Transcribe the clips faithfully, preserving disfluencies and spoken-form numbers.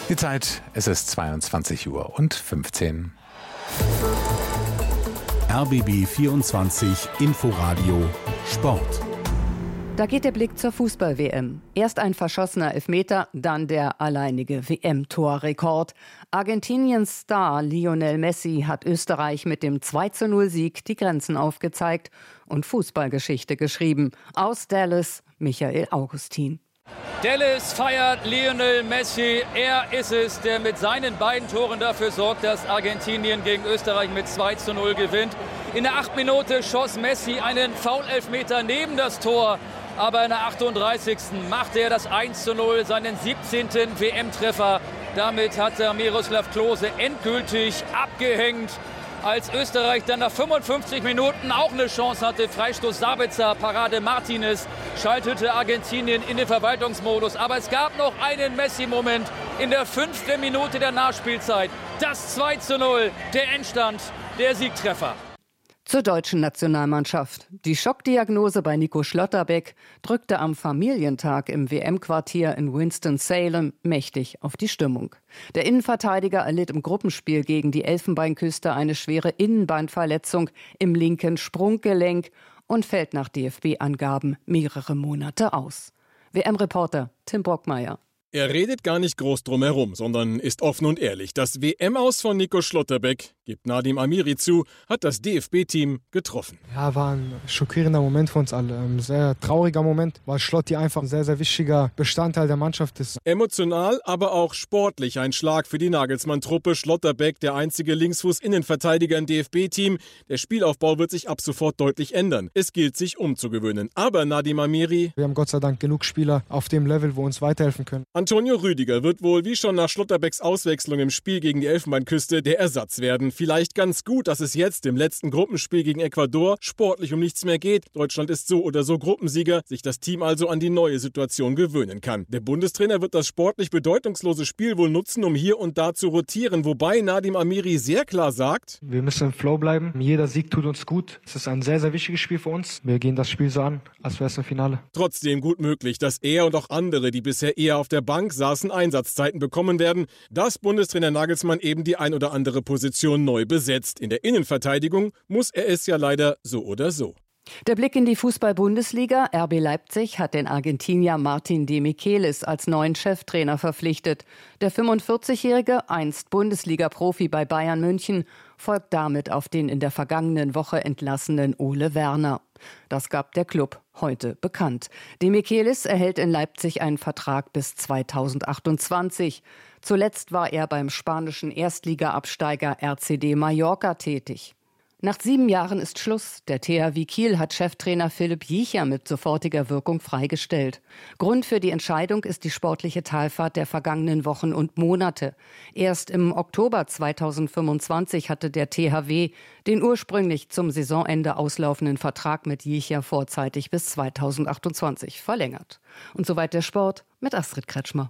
Die Zeit, es ist zweiundzwanzig Uhr und fünfzehn. R B B vierundzwanzig Inforadio Sport. Da geht der Blick zur Fußball-W M. Erst ein verschossener Elfmeter, dann der alleinige W M-Torrekord. Argentiniens Star Lionel Messi hat Österreich mit dem zwei zu null Sieg die Grenzen aufgezeigt und Fußballgeschichte geschrieben. Aus Dallas, Michael Augustin. Dallas feiert Lionel Messi. Er ist es, der mit seinen beiden Toren dafür sorgt, dass Argentinien gegen Österreich mit zwei zu null gewinnt. In der achten Minute schoss Messi einen Foul-Elfmeter neben das Tor. Aber in der achtunddreißigsten machte er das eins zu null, seinen siebzehnten W M-Treffer. Damit hat er Miroslav Klose endgültig abgehängt. Als Österreich dann nach fünfundfünfzig Minuten auch eine Chance hatte, Freistoß Sabitzer, Parade Martinez, schaltete Argentinien in den Verwaltungsmodus. Aber es gab noch einen Messi-Moment in der fünften Minute der Nachspielzeit. Das zwei zu null, der Endstand, der Siegtreffer. Zur deutschen Nationalmannschaft. Die Schockdiagnose bei Nico Schlotterbeck drückte am Familientag im W M-Quartier in Winston-Salem mächtig auf die Stimmung. Der Innenverteidiger erlitt im Gruppenspiel gegen die Elfenbeinküste eine schwere Innenbandverletzung im linken Sprunggelenk und fällt nach D F B-Angaben mehrere Monate aus. W M-Reporter Tim Brockmeier. Er redet gar nicht groß drum herum, sondern ist offen und ehrlich. Das W M-Aus von Nico Schlotterbeck, gibt Nadim Amiri zu, hat das D F B-Team getroffen. Ja, war ein schockierender Moment für uns alle. Ein sehr trauriger Moment, weil Schlotti einfach ein sehr, sehr wichtiger Bestandteil der Mannschaft ist. Emotional, aber auch sportlich ein Schlag für die Nagelsmann-Truppe. Schlotterbeck, der einzige Linksfuß-Innenverteidiger im D F B-Team. Der Spielaufbau wird sich ab sofort deutlich ändern. Es gilt, sich umzugewöhnen. Aber Nadim Amiri... Wir haben Gott sei Dank genug Spieler auf dem Level, wo uns weiterhelfen können. Antonio Rüdiger wird wohl, wie schon nach Schlotterbecks Auswechslung im Spiel gegen die Elfenbeinküste, der Ersatz werden. Vielleicht ganz gut, dass es jetzt im letzten Gruppenspiel gegen Ecuador sportlich um nichts mehr geht. Deutschland ist so oder so Gruppensieger, sich das Team also an die neue Situation gewöhnen kann. Der Bundestrainer wird das sportlich bedeutungslose Spiel wohl nutzen, um hier und da zu rotieren, wobei Nadim Amiri sehr klar sagt: Wir müssen im Flow bleiben. Jeder Sieg tut uns gut. Es ist ein sehr, sehr wichtiges Spiel für uns. Wir gehen das Spiel so an, als wäre es ein Finale. Trotzdem gut möglich, dass er und auch andere, die bisher eher auf der Bank saßen, Einsatzzeiten bekommen werden, dass Bundestrainer Nagelsmann eben die ein oder andere Position neu besetzt. In der Innenverteidigung muss er es ja leider so oder so. Der Blick in die Fußball-Bundesliga. R B Leipzig hat den Argentinier Martin de Michelis als neuen Cheftrainer verpflichtet. Der fünfundvierzigjährige, einst Bundesliga-Profi bei Bayern München, folgt damit auf den in der vergangenen Woche entlassenen Ole Werner. Das gab der Klub heute bekannt. De Michelis erhält in Leipzig einen Vertrag bis zweitausendachtundzwanzig. Zuletzt war er beim spanischen Erstliga-Absteiger R C D Mallorca tätig. Nach sieben Jahren ist Schluss. Der T H W Kiel hat Cheftrainer Philipp Jiecher mit sofortiger Wirkung freigestellt. Grund für die Entscheidung ist die sportliche Talfahrt der vergangenen Wochen und Monate. Erst im Oktober zweitausendfünfundzwanzig hatte der T H W den ursprünglich zum Saisonende auslaufenden Vertrag mit Jiecher vorzeitig bis zweitausendachtundzwanzig verlängert. Und soweit der Sport mit Astrid Kretschmer.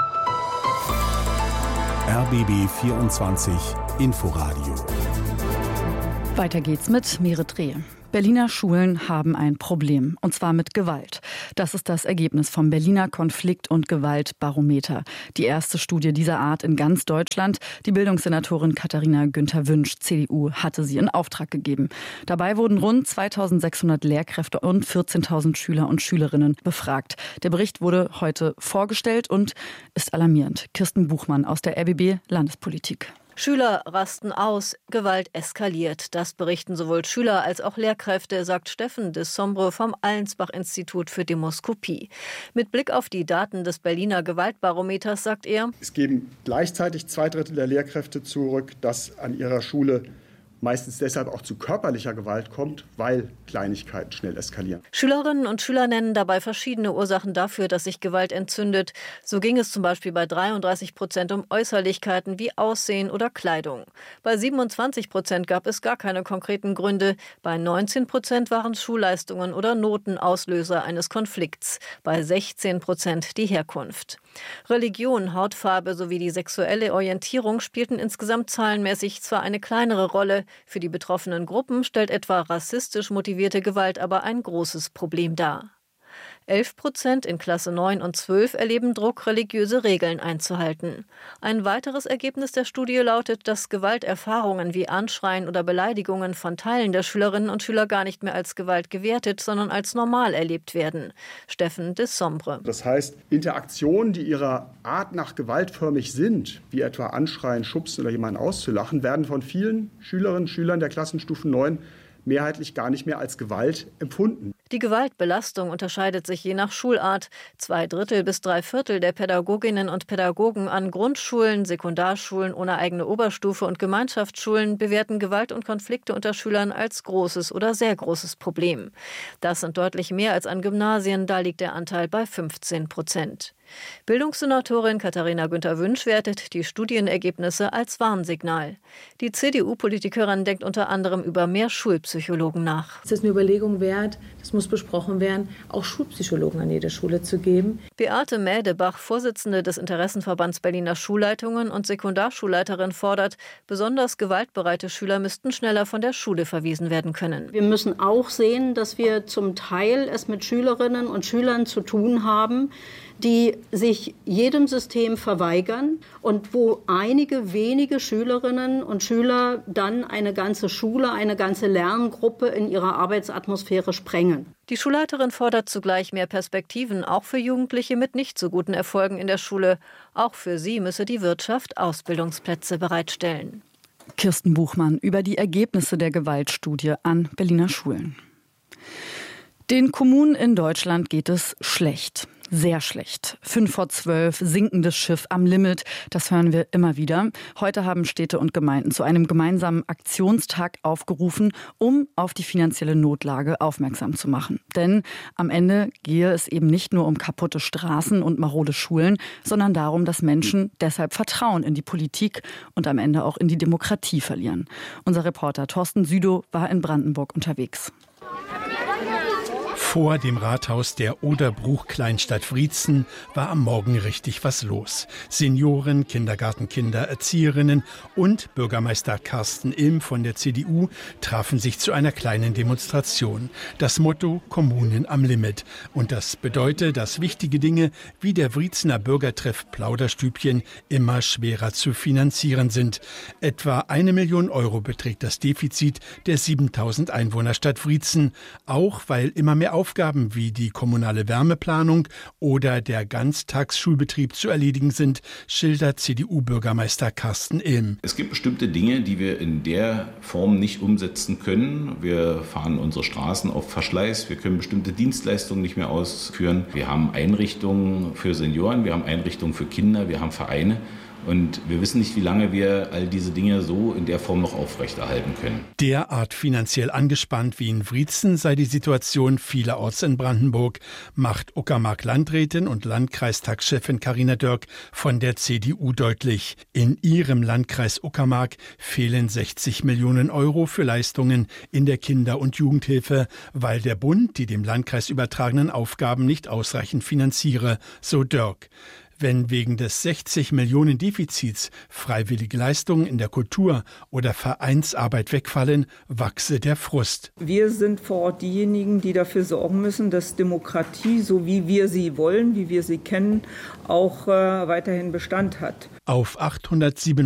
R B B vierundzwanzig Inforadio. Weiter geht's mit Merit Reh. Berliner Schulen haben ein Problem, und zwar mit Gewalt. Das ist das Ergebnis vom Berliner Konflikt- und Gewaltbarometer. Die erste Studie dieser Art in ganz Deutschland. Die Bildungssenatorin Katharina Günther-Wünsch, C D U, hatte sie in Auftrag gegeben. Dabei wurden rund zweitausendsechshundert Lehrkräfte und vierzehntausend Schüler und Schülerinnen befragt. Der Bericht wurde heute vorgestellt und ist alarmierend. Kirsten Buchmann aus der R B B Landespolitik. Schüler rasten aus, Gewalt eskaliert. Das berichten sowohl Schüler als auch Lehrkräfte, sagt Steffen de Sombre vom Allensbach-Institut für Demoskopie. Mit Blick auf die Daten des Berliner Gewaltbarometers sagt er: Es geben gleichzeitig zwei Drittel der Lehrkräfte zurück, dass an ihrer Schule meistens deshalb auch zu körperlicher Gewalt kommt, weil Kleinigkeiten schnell eskalieren. Schülerinnen und Schüler nennen dabei verschiedene Ursachen dafür, dass sich Gewalt entzündet. So ging es zum Beispiel bei dreiunddreißig Prozent um Äußerlichkeiten wie Aussehen oder Kleidung. Bei siebenundzwanzig Prozent gab es gar keine konkreten Gründe. Bei neunzehn Prozent waren Schulleistungen oder Noten Auslöser eines Konflikts. Bei sechzehn Prozent die Herkunft. Religion, Hautfarbe sowie die sexuelle Orientierung spielten insgesamt zahlenmäßig zwar eine kleinere Rolle. Für die betroffenen Gruppen stellt etwa rassistisch motivierte Gewalt aber ein großes Problem dar. elf Prozent in Klasse neun und zwölf erleben Druck, religiöse Regeln einzuhalten. Ein weiteres Ergebnis der Studie lautet, dass Gewalterfahrungen wie Anschreien oder Beleidigungen von Teilen der Schülerinnen und Schüler gar nicht mehr als Gewalt gewertet, sondern als normal erlebt werden. Steffen de Sombre. Das heißt, Interaktionen, die ihrer Art nach gewaltförmig sind, wie etwa Anschreien, Schubsen oder jemanden auszulachen, werden von vielen Schülerinnen und Schülern der Klassenstufe neun mehrheitlich gar nicht mehr als Gewalt empfunden. Die Gewaltbelastung unterscheidet sich je nach Schulart. Zwei Drittel bis drei Viertel der Pädagoginnen und Pädagogen an Grundschulen, Sekundarschulen ohne eigene Oberstufe und Gemeinschaftsschulen bewerten Gewalt und Konflikte unter Schülern als großes oder sehr großes Problem. Das sind deutlich mehr als an Gymnasien, da liegt der Anteil bei fünfzehn Prozent. Bildungssenatorin Katharina Günther-Wünsch wertet die Studienergebnisse als Warnsignal. Die C D U-Politikerin denkt unter anderem über mehr Schulpsychologen nach. Es ist eine Überlegung wert, das muss besprochen werden, auch Schulpsychologen an jede Schule zu geben. Beate Mädebach, Vorsitzende des Interessenverbands Berliner Schulleitungen und Sekundarschulleiterin, fordert, besonders gewaltbereite Schüler müssten schneller von der Schule verwiesen werden können. Wir müssen auch sehen, dass wir zum Teil es mit Schülerinnen und Schülern zu tun haben, die sich jedem System verweigern und wo einige wenige Schülerinnen und Schüler dann eine ganze Schule, eine ganze Lerngruppe in ihrer Arbeitsatmosphäre sprengen. Die Schulleiterin fordert zugleich mehr Perspektiven, auch für Jugendliche mit nicht so guten Erfolgen in der Schule. Auch für sie müsse die Wirtschaft Ausbildungsplätze bereitstellen. Kirsten Buchmann über die Ergebnisse der Gewaltstudie an Berliner Schulen. Den Kommunen in Deutschland geht es schlecht. Sehr schlecht. Fünf vor zwölf, sinkendes Schiff am Limit, das hören wir immer wieder. Heute haben Städte und Gemeinden zu einem gemeinsamen Aktionstag aufgerufen, um auf die finanzielle Notlage aufmerksam zu machen. Denn am Ende gehe es eben nicht nur um kaputte Straßen und marode Schulen, sondern darum, dass Menschen deshalb Vertrauen in die Politik und am Ende auch in die Demokratie verlieren. Unser Reporter Thorsten Südow war in Brandenburg unterwegs. Vor dem Rathaus der Oderbruch-Kleinstadt Wriezen war am Morgen richtig was los. Senioren, Kindergartenkinder, Erzieherinnen und Bürgermeister Carsten Ilm von der C D U trafen sich zu einer kleinen Demonstration. Das Motto Kommunen am Limit. Und das bedeutet, dass wichtige Dinge wie der Wriezener Bürgertreff Plauderstübchen immer schwerer zu finanzieren sind. Etwa eine Million Euro beträgt das Defizit der siebentausend Einwohnerstadt Wriezen. Auch weil immer mehr Aufgaben wie die kommunale Wärmeplanung oder der Ganztagsschulbetrieb zu erledigen sind, schildert C D U-Bürgermeister Carsten Ilm. Es gibt bestimmte Dinge, die wir in der Form nicht umsetzen können. Wir fahren unsere Straßen auf Verschleiß, wir können bestimmte Dienstleistungen nicht mehr ausführen. Wir haben Einrichtungen für Senioren, wir haben Einrichtungen für Kinder, wir haben Vereine. Und wir wissen nicht, wie lange wir all diese Dinge so in der Form noch aufrechterhalten können. Derart finanziell angespannt wie in Wriezen sei die Situation vielerorts in Brandenburg, macht Uckermark-Landrätin und Landkreistagschefin Carina Dörk von der C D U deutlich. In ihrem Landkreis Uckermark fehlen sechzig Millionen Euro für Leistungen in der Kinder- und Jugendhilfe, weil der Bund die dem Landkreis übertragenen Aufgaben nicht ausreichend finanziere, so Dörk. Wenn wegen des sechzig Millionen Defizits freiwillige Leistungen in der Kultur oder Vereinsarbeit wegfallen, wachse der Frust. Wir sind vor Ort diejenigen, die dafür sorgen müssen, dass Demokratie, so wie wir sie wollen, wie wir sie kennen, auch äh, weiterhin Bestand hat. Auf achthundertsieben